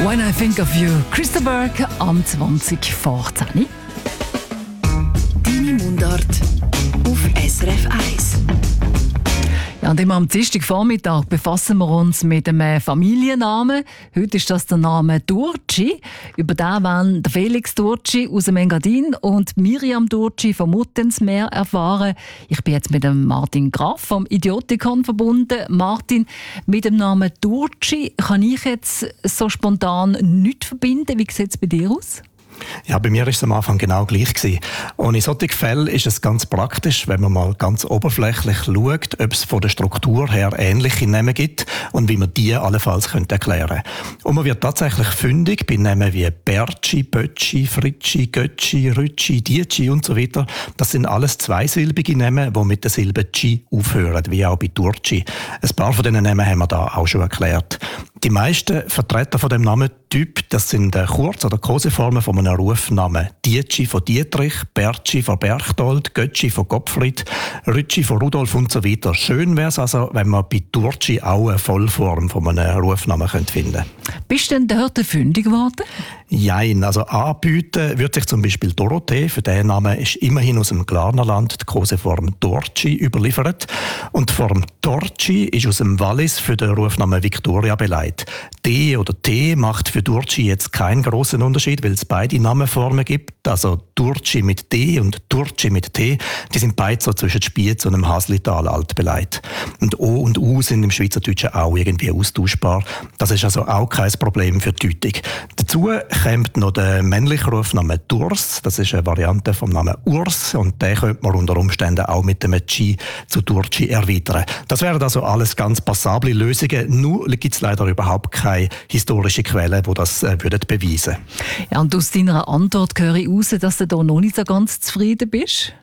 When I Think of You, Christopher am 20 vor 10. Deine Mundart auf SRF 1. Ja, und immer am Dienstagvormittag befassen wir uns mit einem Familiennamen. Heute ist das der Name Durci. Über den wollen der Felix Durci aus dem Engadin und Miriam Durci vom Muttensmeer erfahren. Ich bin jetzt mit dem Martin Graf vom Idiotikon verbunden. Martin, mit dem Namen Durci kann ich jetzt so spontan nichts verbinden. Wie sieht es bei dir aus? Ja, bei mir war es am Anfang genau gleich gewesen. Und in solchen Fällen ist es ganz praktisch, wenn man mal ganz oberflächlich schaut, ob es von der Struktur her ähnliche Namen gibt und wie man die allenfalls erklären könnte. Und man wird tatsächlich fündig bei Namen wie Berci, Bötschi, Fritschi, Götschi, Rütschi, Dietschi und so weiter. Das sind alles zweisilbige Namen, die mit der Silbe Chi aufhören, wie auch bei Durci. Ein paar von diesen Namen haben wir da auch schon erklärt. Die meisten Vertreter von dem Namentyp, das sind Kurz- oder Koseformen von einem Rufnamen. Dietschi von Dietrich, Bertschi von Berchtold, Götschi von Gottfried, Rütschi von Rudolf und so weiter. Schön wäre es also, wenn man bei Durci auch eine Vollform von einem Rufnamen finden könnte. Bist du denn dort fündig geworden? Jein, also anbieten würde sich zum Beispiel Dorothee. Für diesen Namen ist immerhin aus dem Glarnerland die Koseform Dorci überliefert. Und die Form Dorci ist aus dem Wallis für den Rufnamen Victoria beleidigt. D oder T macht für Durci jetzt keinen grossen Unterschied, weil es beide Namenformen gibt. Also Durci mit D und Durci mit T, die sind beide so zwischen Spiez und dem Haslital alt beleidigt. Und O und U sind im Schweizerdeutschen auch irgendwie austauschbar. Das ist also auch kein Problem für die Deutung. Dazu kommt noch der männliche Rufname Durs. Das ist eine Variante vom Namen Urs und den könnte man unter Umständen auch mit dem Chi zu Durci erweitern. Das wären also alles ganz passable Lösungen. Nur gibt es leider überhaupt keine historische Quelle, die das beweisen würden. Ja, und aus deiner Antwort höre ich raus, dass du da noch nicht so ganz zufrieden bist.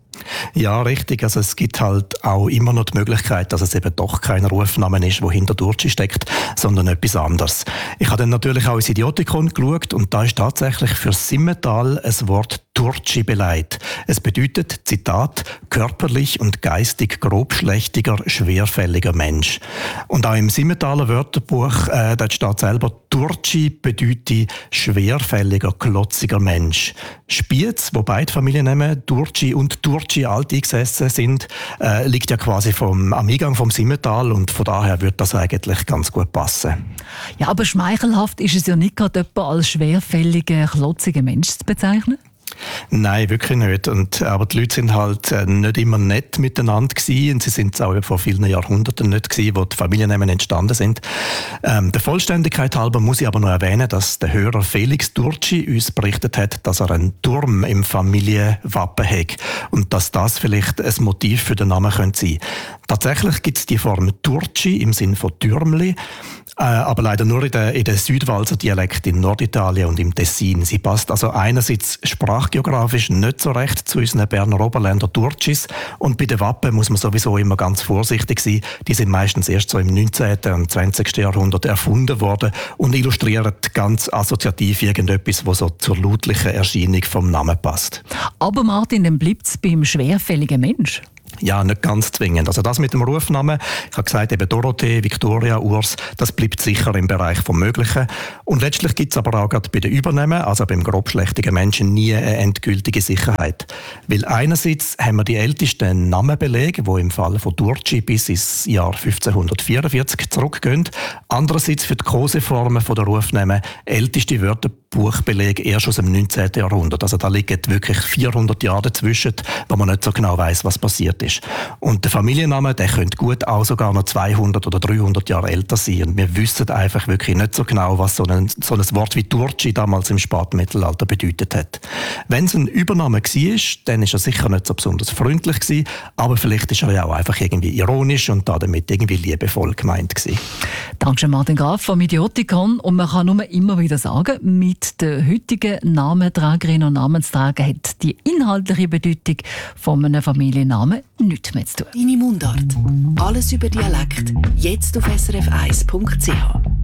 Ja, richtig. Also es gibt halt auch immer noch die Möglichkeit, dass es eben doch kein Rufname ist, der hinter Durci steckt, sondern etwas anderes. Ich habe dann natürlich auch ins Idiotikon geschaut und da ist tatsächlich für Simmental ein Wort Durci beleidigt. Es bedeutet, Zitat, körperlich und geistig grobschlächtiger, schwerfälliger Mensch. Und auch im Simmentaler Wörterbuch, da steht selber, Durci bedeutet schwerfälliger, klotziger Mensch. Spiez, wo beide Familiennamen Durci und Durci alt eingesessen sind, liegt ja quasi am Eingang vom Simmental und von daher wird das eigentlich ganz gut passen. Ja, aber schmeichelhaft ist es ja nicht gerade jemand als schwerfälliger, klotziger Mensch zu bezeichnen? Nein, wirklich nicht. Aber die Leute sind halt nicht immer nett miteinander gewesen. Und sie sind es auch vor vielen Jahrhunderten nicht gewesen, wo die Familiennamen entstanden sind. Der Vollständigkeit halber muss ich aber noch erwähnen, dass der Hörer Felix Durci uns berichtet hat, dass er einen Turm im Familienwappen hat. Und dass das vielleicht ein Motiv für den Namen könnte sein. Tatsächlich gibt es die Form Durci im Sinn von Türmli, aber leider nur in der Südwalser Dialekt in Norditalien und im Tessin. Sie passt also einerseits sprachgeografisch nicht so recht zu unseren Berner Oberländer Durcis und bei den Wappen muss man sowieso immer ganz vorsichtig sein. Die sind meistens erst so im 19. und 20. Jahrhundert erfunden worden und illustrieren ganz assoziativ irgendetwas, was so zur lautlichen Erscheinung vom Namen passt. Aber Martin, dann bleibt es beim schwerfälligen Mensch. Ja, nicht ganz zwingend. Also das mit dem Rufnamen, ich habe gesagt, eben Dorothee, Victoria, Urs, das bleibt sicher im Bereich vom Möglichen. Und letztlich gibt es aber auch gerade bei den Übernamen, also beim grobschlächtigen Menschen, nie eine endgültige Sicherheit. Weil einerseits haben wir die ältesten Namenbelege, die im Fall von Durci bis ins Jahr 1544 zurückgehen. Andererseits für die Koseformen der Rufnamen älteste Wörterbuchbelege erst aus dem 19. Jahrhundert. Also da liegen wirklich 400 Jahre dazwischen, wo man nicht so genau weiss, was passiert ist. Und der Familienname, der könnte gut auch sogar noch 200 oder 300 Jahre älter sein. Und wir wissen einfach wirklich nicht so genau, was so ein Wort wie Durci damals im Spätmittelalter bedeutet hat. Wenn es ein Übername war, dann ist er sicher nicht so besonders freundlich gewesen, aber vielleicht ist er ja auch einfach irgendwie ironisch und damit irgendwie liebevoll gemeint gewesen. Danke Martin Graf vom Idiotikon. Und man kann nur immer wieder sagen, mit der heutigen Namentragerin und Namensträger hat die inhaltliche Bedeutung von einem Familiennamen nichts mehr zu tun. Deine Mundart. Alles über Dialekt. Jetzt auf srf1.ch.